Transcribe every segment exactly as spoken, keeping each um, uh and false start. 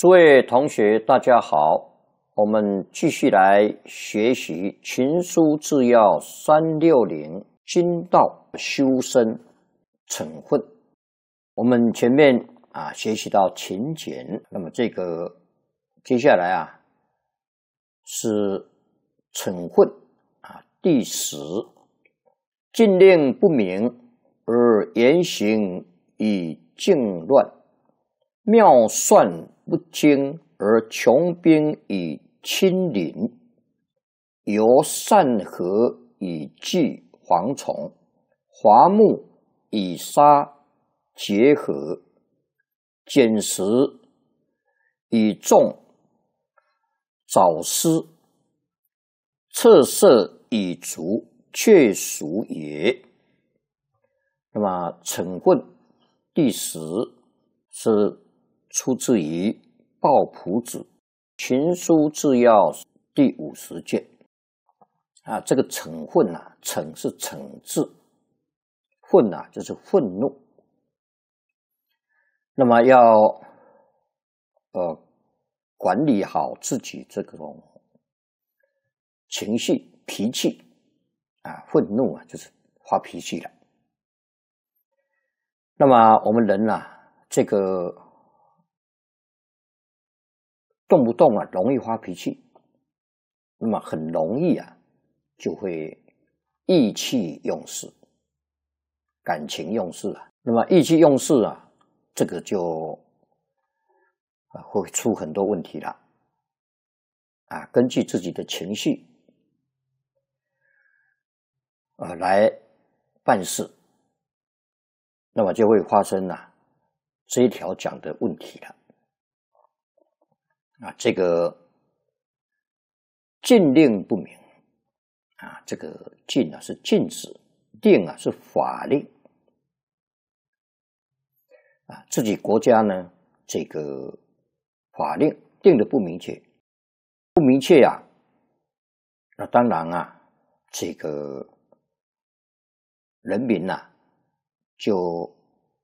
诸位同学，大家好，我们继续来学习《群书治要》三六零经道修身成混。我们前面啊学习到勤俭，那么这个接下来啊是成混啊第十，禁令不明而言行以境乱，妙算不精而穷兵以侵邻，由善禾以济蝗虫，伐木以杀结禾，捡石以种藻丝，侧色以足，确属也。那么成混第十是出自于《抱朴子·群书治要》第五十卷啊。这个成混啊，成是惩治，混啊就是愤怒。那么要呃管理好自己这种情绪、脾气啊，愤怒啊就是发脾气了。那么我们人啊，这个动不动啊容易发脾气，那么很容易啊就会意气用事，感情用事啊。那么意气用事啊，这个就啊会出很多问题了啊。根据自己的情绪啊来办事，那么就会发生啊这一条讲的问题了啊。这个禁令不明啊，这个禁啊是禁止，令啊是法令啊。自己国家呢，这个法令定的不明确，不明确呀、啊，那当然啊，这个人民呐、啊、就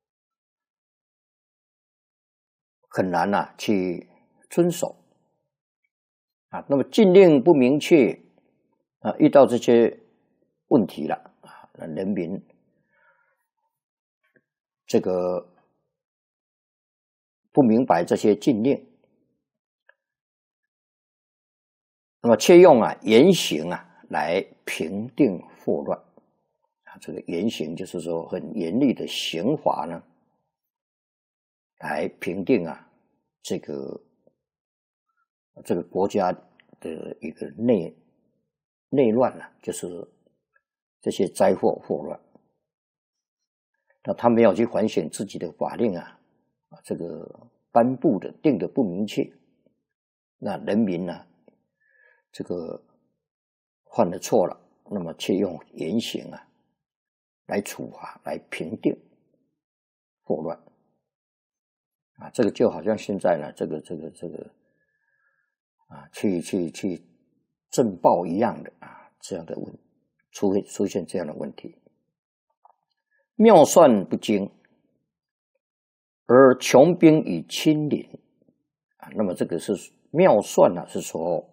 很难呐、啊、去遵守啊。那么禁令不明确啊，遇到这些问题了啊，那人民这个不明白这些禁令，那么却用啊严刑啊来平定祸乱啊。这个严刑就是说很严厉的刑罚呢，来平定啊这个这个国家的一个内内乱啊，就是这些灾祸祸乱。那他没有去反省自己的法令啊，啊这个颁布的定的不明确，那人民呢、啊，这个犯了错了，那么却用严刑啊来处罚，来平定祸乱啊。这个就好像现在呢，这个这个这个啊，去去去震爆一样的啊，这样的问出会出现这样的问题。妙算不精，而穷兵以侵邻啊。那么这个是妙算呢、啊，是说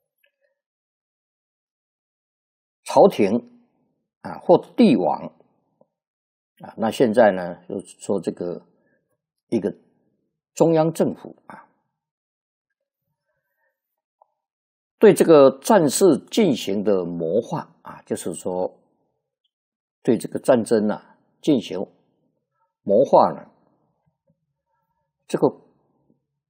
朝廷啊或帝王啊，那现在呢就说这个一个中央政府啊，对这个战事进行的谋划啊，就是说对这个战争啊进行谋划呢，这个